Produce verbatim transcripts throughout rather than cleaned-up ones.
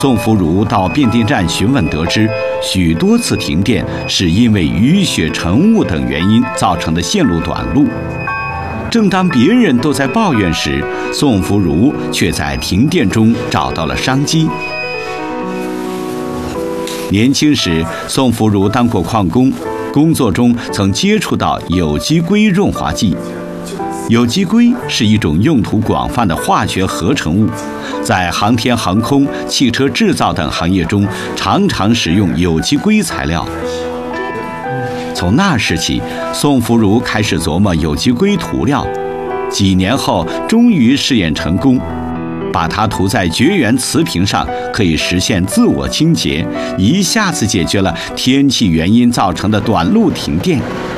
宋福如到变电站询问，得知许多次停电是因为雨雪晨雾等原因造成的线路短路。正当别人都在抱怨时，宋福如却在停电中找到了商机。年轻时，宋福如当过矿工，工作中曾接触到有机硅润滑剂。有机硅是一种用途广泛的化学合成物，在航天航空、汽车制造等行业中常常使用有机硅材料。从那时起，宋福如开始琢磨有机硅涂料，几年后终于试验成功，把它涂在绝缘瓷瓶上，可以实现自我清洁，一下子解决了天气原因造成的短路停电。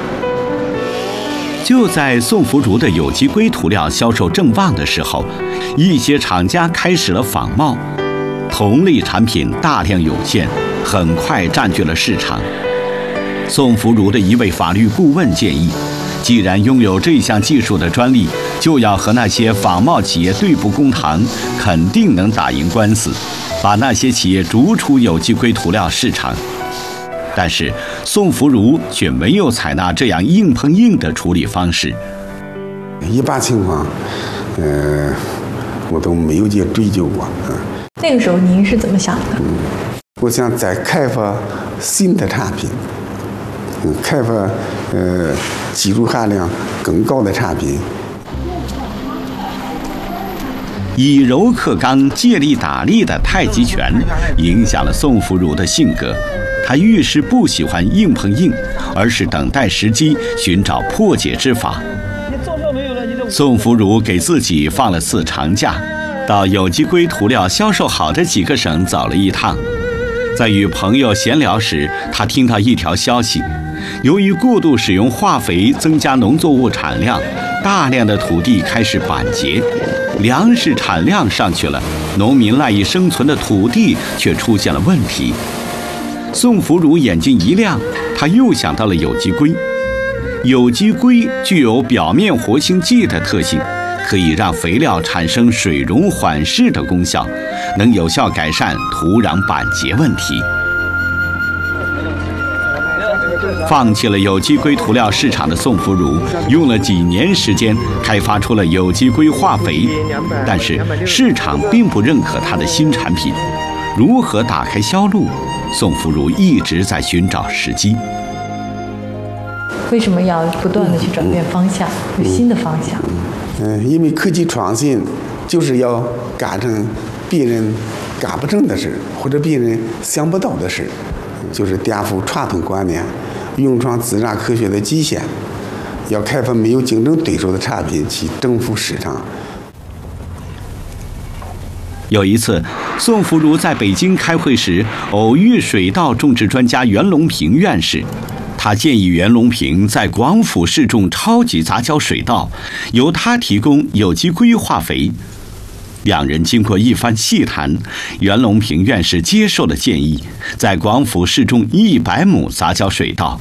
就在宋福如的有机硅涂料销售正旺的时候，一些厂家开始了仿冒，同类产品大量涌现，很快占据了市场。宋福如的一位法律顾问建议，既然拥有这项技术的专利，就要和那些仿冒企业对簿公堂，肯定能打赢官司，把那些企业逐出有机硅涂料市场。但是宋福如却没有采纳这样硬碰硬的处理方式。 一般情况，呃，我都没有去追究过。嗯， 那个时候您是怎么想的？ 嗯，我想再开发新的产品，嗯，开发呃技术含量更高的产品。 以柔克刚、借力打力的太极拳影响了宋福如的性格。他遇事不喜欢硬碰硬，而是等待时机，寻找破解之法。宋福如给自己放了次长假，到有机硅涂料销售好的几个省走了一趟。在与朋友闲聊时，他听到一条消息：由于过度使用化肥增加农作物产量，大量的土地开始板结，粮食产量上去了，农民赖以生存的土地却出现了问题。宋福如眼睛一亮，他又想到了有机硅。有机硅具有表面活性剂的特性，可以让肥料产生水溶缓释的功效，能有效改善土壤板结问题。放弃了有机硅涂料市场的宋福如，用了几年时间开发出了有机硅化肥，但是市场并不认可他的新产品。如何打开销路？宋福如一直在寻找时机。 为什么要不断的去转变方向，有新的方向？ 嗯、呃，因为科技创新就是要干成别人干不成的事，或者别人想不到的事，就是颠覆传统观念，勇闯自然科学的极限，要开发没有竞争对手的产品去征服市场。 有一次，宋福如在北京开会时，偶遇水稻种植专家袁隆平院士。他建议袁隆平在广府试种超级杂交水稻，由他提供有机硅化肥。两人经过一番细谈，袁隆平院士接受了建议，在广府试种一百亩杂交水稻。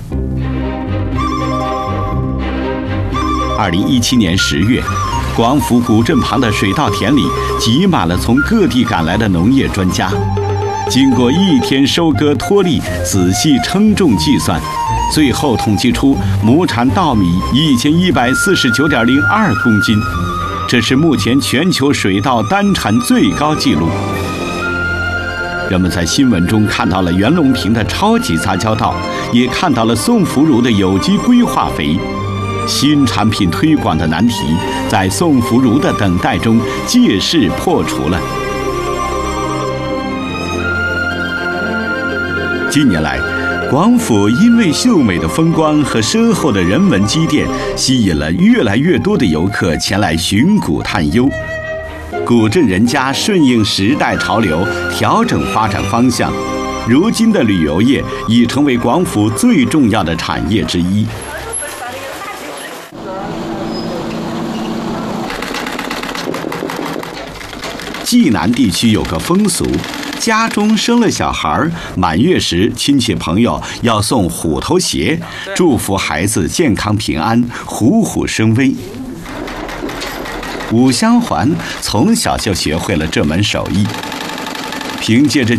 二零一七年十月，广府古镇旁的水稻田里挤满了从各地赶来的农业专家。经过一天收割脱粒，仔细称重计算，最后统计出亩产稻米一千一百四十九点零二公斤，这是目前全球水稻单产最高纪录。人们在新闻中看到了袁隆平的超级杂交稻，也看到了宋福如的有机硅化肥。新产品推广的难题，在宋福如的等待中借势破除了。近年来，广府因为秀美的风光和深厚的人文积淀，吸引了越来越多的游客前来寻古探幽。古镇人家顺应时代潮流，调整发展方向。如今的旅游业已成为广府最重要的产业之一。济南地区有个风俗，家中生了小孩，满月时亲戚朋友要送虎头鞋，祝福孩子健康平安，虎虎生威。武香环从小就学会了这门手艺，凭借着